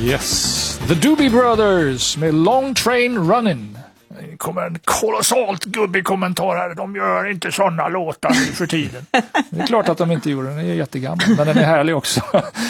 Yes, The Doobie Brothers med Long Train Running. Det kommer en kolossalt gubbig kommentar här. De gör inte sådana låtar för tiden. Det är klart att de inte gjorde den. Den är jättegammal, men den är härlig också.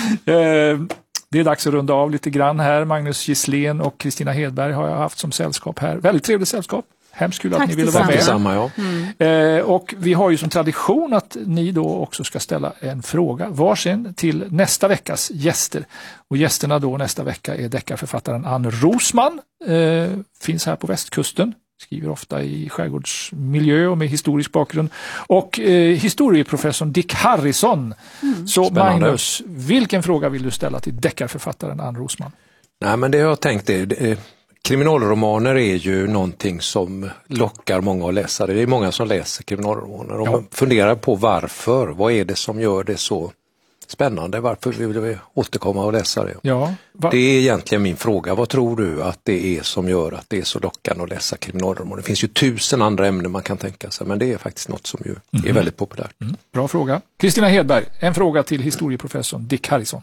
Det är dags att runda av lite grann här. Magnus Gisslén och Kristina Hedberg har jag haft som sällskap här. Väldigt trevligt sällskap. Hemskt kul att ni ville vara med. Detsamma, ja. Och vi har ju som tradition att ni då också ska ställa en fråga varsin till nästa veckas gäster. Och gästerna då nästa vecka är deckarförfattaren Ann Rosman. Finns här på västkusten. Skriver ofta i skärgårdsmiljö och med historisk bakgrund. Och historieprofessorn Dick Harrison. Så Spännande. Magnus, vilken fråga vill du ställa till deckarförfattaren Ann Rosman? Nej, men det jag har tänkt är... Kriminalromaner är ju någonting som lockar många att läsa. Det är många som läser kriminalromaner. Och man funderar på varför. Vad är det som gör det så spännande? Varför vill vi återkomma och läsa det? Ja, Det är egentligen min fråga. Vad tror du att det är som gör att det är så lockande att läsa kriminalromaner? Det finns ju 1000 andra ämnen man kan tänka sig. Men det är faktiskt något som ju är väldigt populärt. Bra fråga. Kristina Hedberg, en fråga till historieprofessorn Dick Harrison.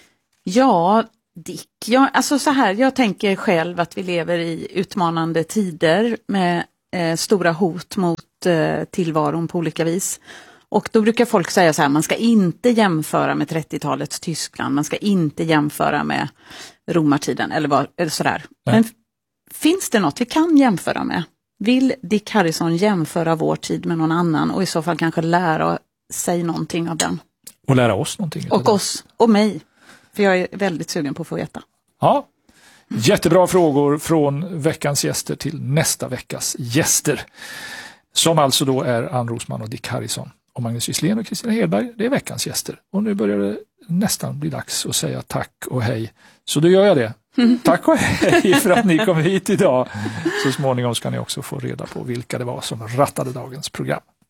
Ja, Dick. Alltså så här, jag tänker själv att vi lever i utmanande tider med stora hot mot tillvaron på olika vis. Och då brukar folk säga så här, man ska inte jämföra med 30-talets Tyskland, man ska inte jämföra med romartiden eller sådär. Men finns det något vi kan jämföra med? Vill Dick Harrison jämföra vår tid med någon annan och i så fall kanske lära sig någonting av den? Och lära oss någonting. Och oss, och mig. För jag är väldigt sugen på att få veta. Ja, jättebra frågor från veckans gäster till nästa veckas gäster. Som alltså då är Ann Rosman och Dick Harrison. Och Magnus Gisslén och Kristina Hedberg, det är veckans gäster. Och nu börjar det nästan bli dags att säga tack och hej. Så då gör jag det. Tack och hej för att ni kom hit idag. Så småningom ska ni också få reda på vilka det var som rattade dagens program.